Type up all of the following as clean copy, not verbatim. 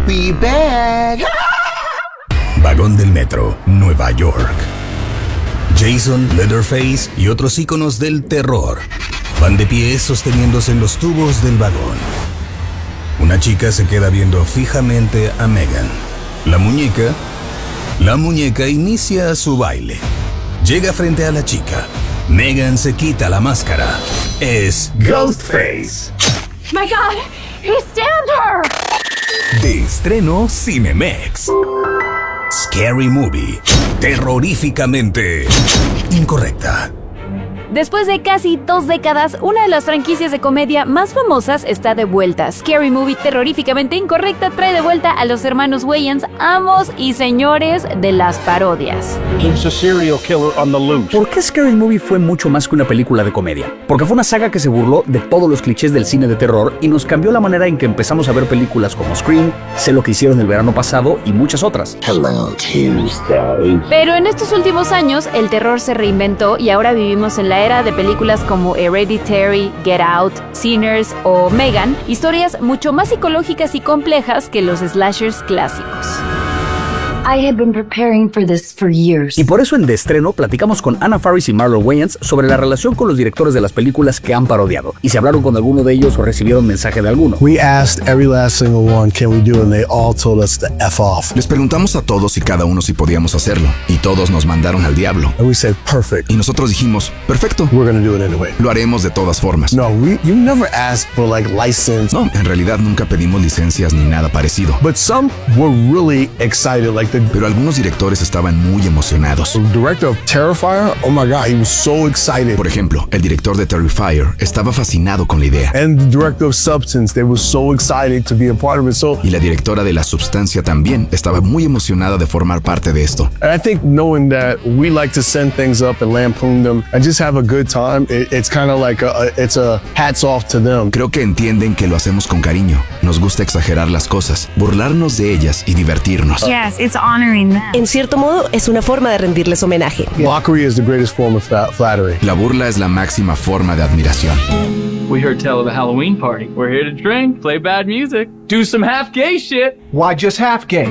We back. Vagón del metro, Nueva York. Jason, Leatherface y otros íconos del terror van de pie sosteniéndose en los tubos del vagón. Una chica se queda viendo fijamente a Megan. La muñeca inicia su baile. Llega frente a la chica. Megan se quita la máscara. Es Ghostface. My God, he stabbed her. De estreno Cinemex. Scary Movie. Terroríficamente incorrecta. Después de casi 2 décadas, una de las franquicias de comedia más famosas está de vuelta. Scary Movie terroríficamente incorrecta trae de vuelta a los hermanos Wayans, amos y señores de las parodias. He's a serial killer on the loose. ¿Por qué Scary Movie fue mucho más que una película de comedia? Porque fue una saga que se burló de todos los clichés del cine de terror y nos cambió la manera en que empezamos a ver películas como Scream, Sé lo que hicieron el verano pasado y muchas otras. Hello, Tuesday. Pero en estos últimos años, el terror se reinventó y ahora vivimos en la era de películas como Hereditary, Get Out, Sinners o Megan, historias mucho más psicológicas y complejas que los slashers clásicos. I had been preparing for this for years. Y por eso en De Estreno platicamos con Anna Faris y Marlon Wayans sobre la relación con los directores de las películas que han parodiado y si hablaron con alguno de ellos o recibieron mensaje de alguno. We asked every last single one, can we do it? And they all told us to F off. Les preguntamos a todos y cada uno si podíamos hacerlo y todos nos mandaron al diablo. And we said, perfect. Y nosotros dijimos, perfecto. We're going to do it anyway. Lo haremos de todas formas. No, you never asked for like license. No, en realidad nunca pedimos licencias ni nada parecido. But some were really excited, Pero algunos directores estaban muy emocionados. The director of Terrifier, oh my God, he was so excited. Por ejemplo, el director de Terrifier estaba fascinado con la idea. And the director of Substance, they were so excited to be a part of it. Y la directora de La Substancia también estaba muy emocionada de formar parte de esto. And I think knowing that we like to send things up and lampoon them and just have a good time, it's kind of like it's a hats off to them. Creo que entienden que lo hacemos con cariño. Nos gusta exagerar las cosas, burlarnos de ellas y divertirnos. Yes, it's honoring them. En cierto modo, es una forma de rendirles homenaje. Mockery is the greatest form of flattery. La burla es la máxima forma de admiración. We heard tell of a Halloween party. We're here to drink, play bad music, do some half-gay shit. Why just half gay?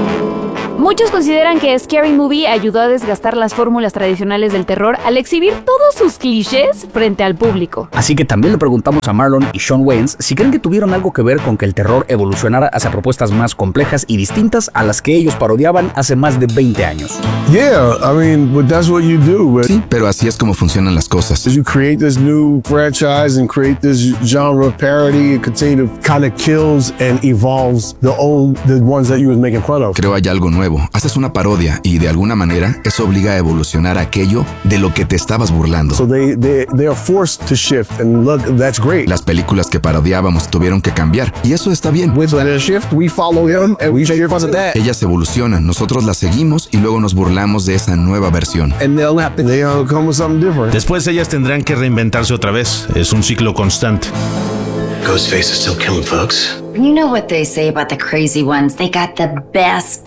Muchos consideran que Scary Movie ayudó a desgastar las fórmulas tradicionales del terror al exhibir todos sus clichés frente al público. Así que también le preguntamos a Marlon y Sean Wayans si creen que tuvieron algo que ver con que el terror evolucionara hacia propuestas más complejas y distintas a las que ellos parodiaban hace más de 20 años. Yeah, I mean, but that's what you do. Sí, pero así es como funcionan las cosas. You create this new franchise and create this genre of parody and continue to kind of kills and evolves the ones that you was making fun of. Creo hay algo nuevo. Haces una parodia y de alguna manera eso obliga a evolucionar aquello de lo que te estabas burlando. So they are forced to shift and look, that's great. Las películas que parodiábamos tuvieron que cambiar y eso está bien. With the shift, we follow him and we shake fun at that. Ellas evolucionan, nosotros las seguimos y luego nos burlamos de esa nueva versión. And they'll come with something different. Después ellas tendrán que reinventarse otra vez. Es un ciclo constante. Ghostface is still killing folks. You know what they say about the crazy ones. They got the best.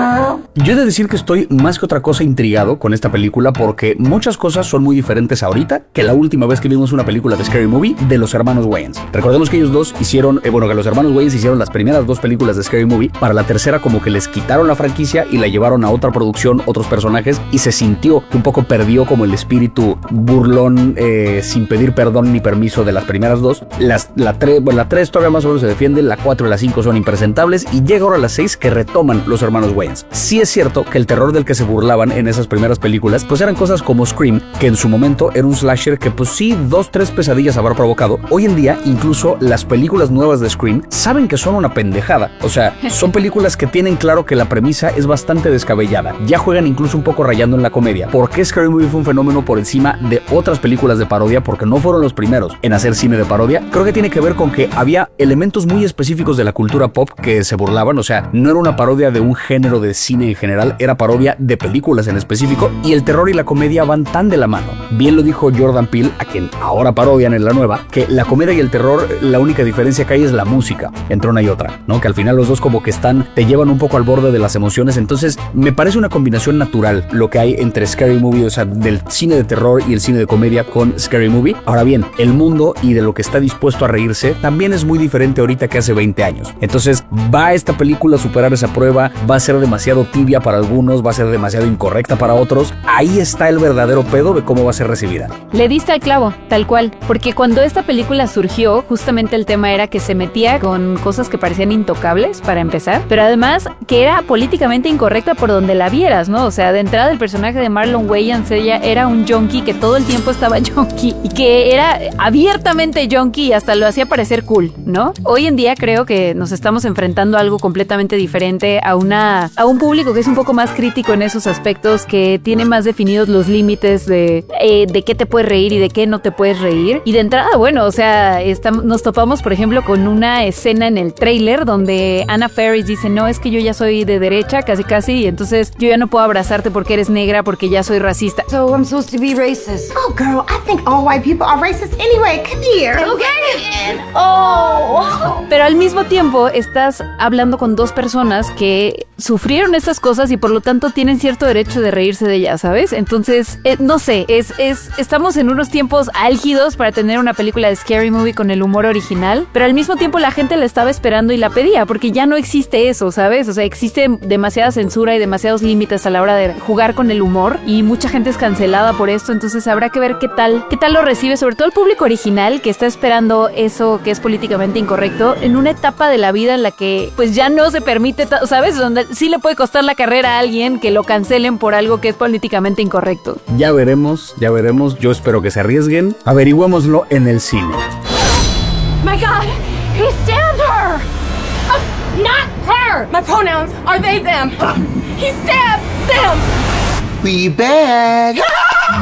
Yo he de decir que estoy más que otra cosa intrigado con esta película porque muchas cosas son muy diferentes ahorita que la última vez que vimos una película de Scary Movie de los hermanos Wayans. Recordemos que ellos dos hicieron, que los hermanos Wayans hicieron las primeras 2 películas de Scary Movie. Para la tercera como que les quitaron la franquicia y la llevaron a otra producción, otros personajes, y se sintió que un poco perdió como el espíritu burlón sin pedir perdón ni permiso de las primeras 2. La 3 todavía más o menos se defiende, la 4 y la 5 son impresentables y llega ahora la 6 que retoman los hermanos Wayans. Sí es cierto que el terror del que se burlaban en esas primeras películas pues eran cosas como Scream, que en su momento era un slasher que pues sí 2-3 pesadillas habrá provocado. Hoy en día incluso las películas nuevas de Scream saben que son una pendejada, o sea, son películas que tienen claro que la premisa es bastante descabellada, ya juegan incluso un poco rayando en la comedia. ¿Por qué Scary Movie fue un fenómeno por encima de otras películas de parodia? Porque no fueron los primeros en hacer cine de parodia. Creo que tiene que ver con que había elementos muy específicos de la cultura pop que se burlaban, o sea, no era una parodia de un género de cine en general, era parodia de películas en específico, y el terror y la comedia van tan de la mano. Bien lo dijo Jordan Peele, a quien ahora parodian en la nueva, que la comedia y el terror, la única diferencia que hay es la música, entre una y otra, ¿no? Que al final los dos como que te llevan un poco al borde de las emociones, entonces me parece una combinación natural lo que hay entre Scary Movie, o sea, del cine de terror y el cine de comedia con Scary Movie. Ahora bien, el mundo y de lo que está dispuesto a reírse también es muy diferente ahorita que hace hace 20 años. Entonces, ¿va esta película a superar esa prueba? ¿Va a ser demasiado tibia para algunos? ¿Va a ser demasiado incorrecta para otros? Ahí está el verdadero pedo de cómo va a ser recibida. Le diste al clavo, tal cual, porque cuando esta película surgió, justamente el tema era que se metía con cosas que parecían intocables, para empezar, pero además que era políticamente incorrecta por donde la vieras, ¿no? O sea, de entrada el personaje de Marlon Wayans, ella era un junkie que todo el tiempo estaba junkie y que era abiertamente junkie y hasta lo hacía parecer cool, ¿no? Hoy en día creo que nos estamos enfrentando a algo completamente diferente, a un público que es un poco más crítico en esos aspectos, que tiene más definidos los límites de qué te puedes reír y de qué no te puedes reír. Y de entrada, bueno, o sea, nos topamos, por ejemplo, con una escena en el tráiler donde Anna Faris dice, no, es que yo ya soy de derecha, casi, y entonces yo ya no puedo abrazarte porque eres negra, porque ya soy racista. So I'm supposed to be racist. Oh, girl, I think all white people are racist anyway. Come here. Okay. Oh. Pero al mismo tiempo estás hablando con dos personas que sufrieron estas cosas y por lo tanto tienen cierto derecho de reírse de ellas, ¿sabes? Entonces, no sé, estamos en unos tiempos álgidos para tener una película de Scary Movie con el humor original, pero al mismo tiempo la gente la estaba esperando y la pedía, porque ya no existe eso, ¿sabes? O sea, existe demasiada censura y demasiados límites a la hora de jugar con el humor y mucha gente es cancelada por esto, entonces habrá que ver qué tal lo recibe, sobre todo el público original que está esperando eso que es políticamente incorrecto en una etapa de la vida en la que pues ya no se permite, ¿sabes? Donde sí le puede costar la carrera a alguien que lo cancelen por algo que es políticamente incorrecto. Ya veremos, yo espero que se arriesguen, averigüémoslo en el cine. My God, he stabbed her! Not her! My pronouns are they, them. He stabbed them! We back.